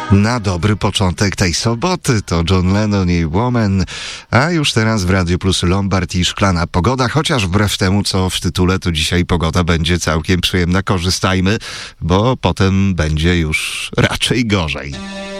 Na dobry początek tej soboty to John Lennon i Woman, a już teraz w Radio Plus Lombard i szklana pogoda, chociaż wbrew temu, co w tytule, to dzisiaj pogoda będzie całkiem przyjemna. Korzystajmy, bo potem będzie już raczej gorzej.